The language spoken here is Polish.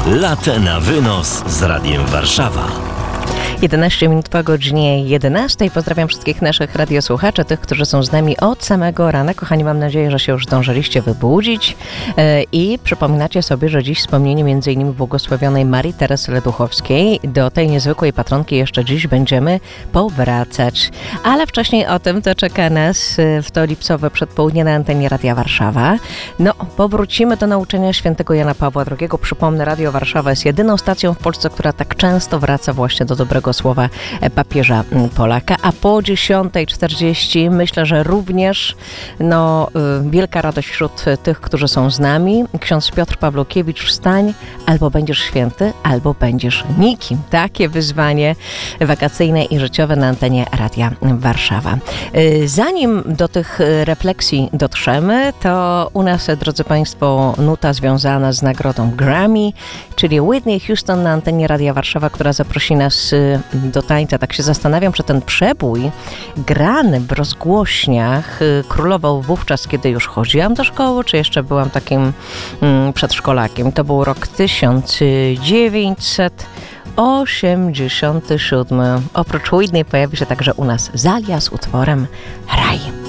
Latę na wynos z Radiem Warszawa. 11 minut po godzinie 11. Pozdrawiam wszystkich naszych radiosłuchaczy, tych, którzy są z nami od samego rana. Kochani, mam nadzieję, że się już zdążyliście wybudzić i przypominacie sobie, że dziś wspomnienie m.in. błogosławionej Marii Teresy Leduchowskiej. Do tej niezwykłej patronki jeszcze dziś będziemy powracać. Ale wcześniej o tym to czeka nas w to lipcowe przedpołudnie na antenie Radia Warszawa. Powrócimy do nauczania świętego Jana Pawła II. Przypomnę, Radio Warszawa jest jedyną stacją w Polsce, która tak często wraca właśnie do dobrego słowa papieża Polaka, a po 10:40 myślę, że również wielka radość wśród tych, którzy są z nami. Ksiądz Piotr Pawlukiewicz, wstań, albo będziesz święty, albo będziesz nikim. Takie wyzwanie wakacyjne i życiowe na antenie Radia Warszawa. Zanim do tych refleksji dotrzemy, to u nas, drodzy Państwo, nuta związana z nagrodą Grammy, czyli Whitney Houston na antenie Radia Warszawa, która zaprosi nas do tańca. Tak się zastanawiam, czy ten przebój grany w rozgłośniach królował wówczas, kiedy już chodziłam do szkoły, czy jeszcze byłam takim przedszkolakiem. To był rok 1987. Oprócz Whitney pojawi się także u nas Zalia z utworem Raj.